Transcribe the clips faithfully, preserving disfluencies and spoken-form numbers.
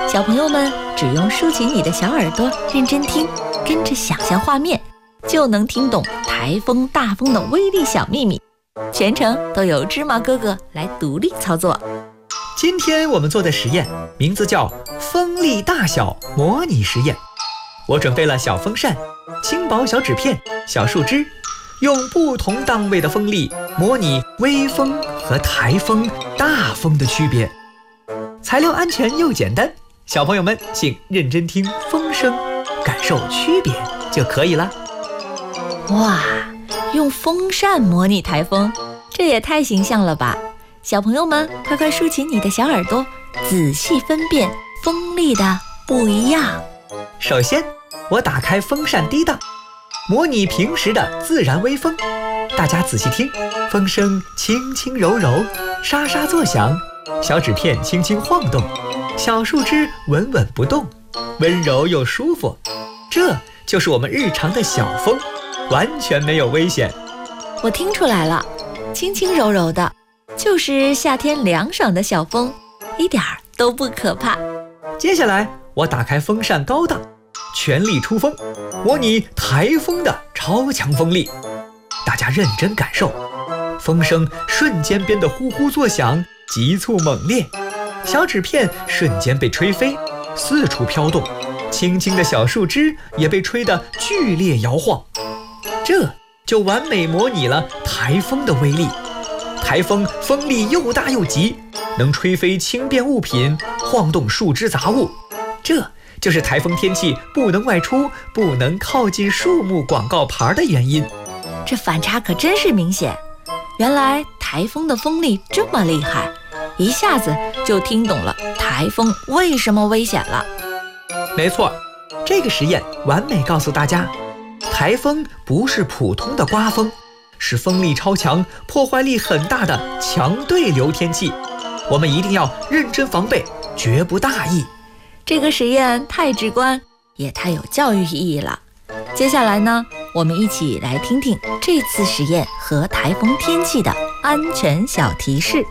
小朋友们只用竖起你的小耳朵，认真听，跟着想象画面，就能听懂台风大风的威力小秘密。全程都由芝麻哥哥来独立操作。 今天我们做的实验名字叫风力大小模拟实验。我准备了小风扇、轻薄小纸片、小树枝，用不同档位的风力模拟微风和台风、大风的区别。材料安全又简单，小朋友们请认真听风声，感受区别就可以了。 哇，用风扇模拟台风，这也太形象了吧！小朋友们快快竖起你的小耳朵，仔细分辨风力的不一样。 首先我打开风扇低档，模拟平时的自然微风。大家仔细听，风声轻轻柔柔，沙沙作响，小纸片轻轻晃动，小树枝稳稳不动，温柔又舒服。这就是我们日常的小风，完全没有危险。 我听出来了，轻轻柔柔的，就是夏天凉爽的小风，一点儿都不可怕。 接下来我打开风扇高档，全力出风，模拟台风的超强风力。大家认真感受，风声瞬间变得呼呼作响，急促猛烈，小纸片瞬间被吹飞，四处飘动，轻轻的小树枝也被吹得剧烈摇晃。这就完美模拟了台风的威力。台风风力又大又急，能吹飞轻便物品，晃动树枝杂物。这就是台风天气不能外出、不能靠近树木广告牌的原因。 这反差可真是明显。原来台风的风力这么厉害，一下子就听懂了台风为什么危险了。 没错，这个实验完美告诉大家，台风不是普通的刮风，是风力超强、破坏力很大的强对流天气。我们一定要认真防备，绝不大意。 这个实验太直观，也太有教育意义了。接下来呢，我们一起来听听这次实验和台风天气的安全小提示。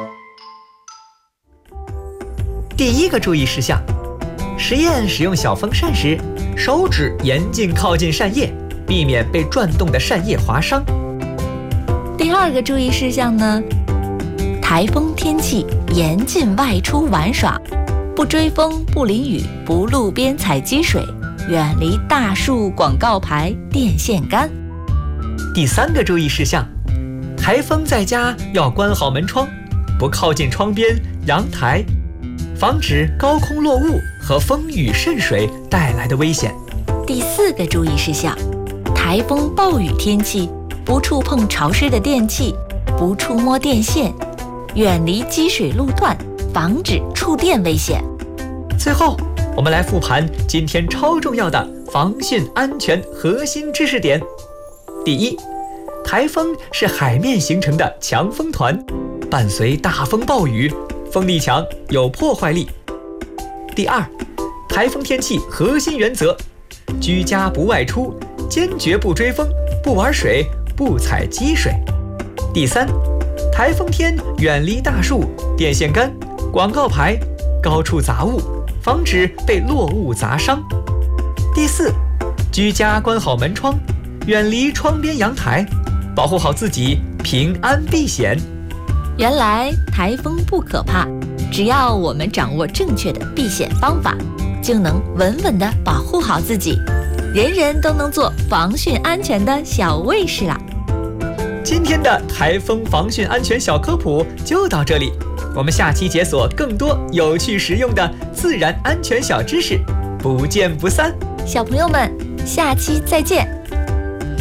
第一个注意事项，实验使用小风扇时，手指严禁靠近扇叶，避免被转动的扇叶划伤。 第二个注意事项呢，台风天气严禁外出玩耍，不追风，不淋雨，不路边踩积水，远离大树、广告牌、电线杆。 第三个注意事项，台风在家要关好门窗，不靠近窗边、阳台，防止高空落雾和风雨渗水带来的危险。 第四个注意事项，台风暴雨天气，不触碰潮湿的电器，不触摸电线，远离积水路段，防止触电危险。 最后，我们来复盘今天超重要的防汛安全核心知识点。第一，台风是海面形成的强风团，伴随大风暴雨，风力强，有破坏力。第二，台风天气核心原则：居家不外出，坚决不追风，不玩水，不踩积水。第三，台风天远离大树、电线杆、广告牌、高处杂物，防止被落物砸伤。第四，居家关好门窗，远离窗边阳台，保护好自己，平安避险。 原来台风不可怕，只要我们掌握正确的避险方法，就能稳稳地保护好自己，人人都能做防汛安全的小卫士啦。 今天的台风防汛安全小科普就到这里，我们下期解锁更多有趣实用的自然安全小知识，不见不散。 小朋友们，下期再见。